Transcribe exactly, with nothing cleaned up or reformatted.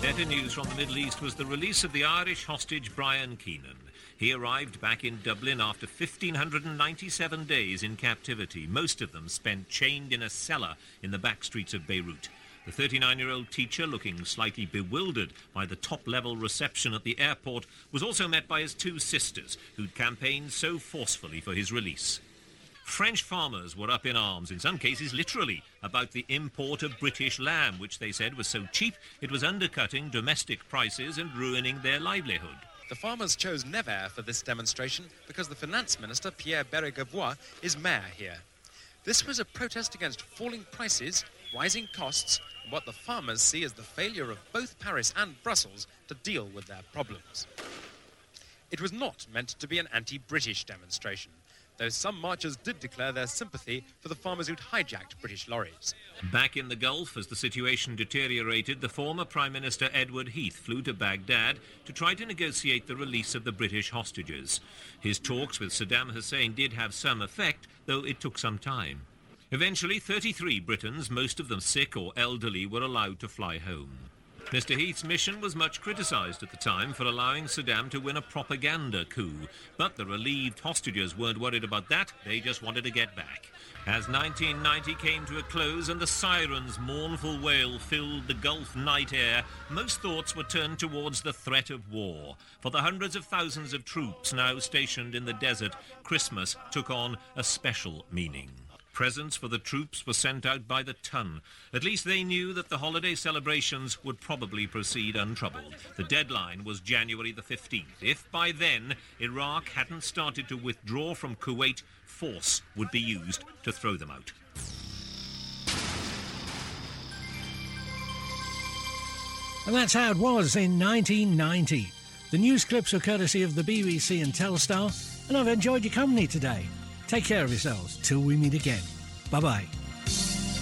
Better news from the Middle East was the release of the Irish hostage Brian Keenan. He arrived back in Dublin after one thousand five hundred ninety-seven days in captivity, most of them spent chained in a cellar in the back streets of Beirut. The thirty-nine-year-old teacher, looking slightly bewildered by the top-level reception at the airport, was also met by his two sisters, who'd campaigned so forcefully for his release. French farmers were up in arms, in some cases literally, about the import of British lamb, which they said was so cheap it was undercutting domestic prices and ruining their livelihood. The farmers chose Nevers for this demonstration because the finance minister, Pierre Bérégovoy, is mayor here. This was a protest against falling prices, rising costs, and what the farmers see as the failure of both Paris and Brussels to deal with their problems. It was not meant to be an anti-British demonstration, though some marchers did declare their sympathy for the farmers who'd hijacked British lorries. Back in the Gulf, as the situation deteriorated, the former Prime Minister Edward Heath flew to Baghdad to try to negotiate the release of the British hostages. His talks with Saddam Hussein did have some effect, though it took some time. Eventually, thirty-three Britons, most of them sick or elderly, were allowed to fly home. Mister Heath's mission was much criticised at the time for allowing Saddam to win a propaganda coup. But the relieved hostages weren't worried about that, they just wanted to get back. As nineteen ninety came to a close and the siren's mournful wail filled the Gulf night air, most thoughts were turned towards the threat of war. For the hundreds of thousands of troops now stationed in the desert, Christmas took on a special meaning. Presents for the troops were sent out by the ton. At least they knew that the holiday celebrations would probably proceed untroubled. The deadline was January the fifteenth. If by then Iraq hadn't started to withdraw from Kuwait, force would be used to throw them out. And that's how it was in nineteen ninety. The news clips are courtesy of the B B C and Telstar, and I've enjoyed your company today. Take care of yourselves till we meet again. Bye-bye.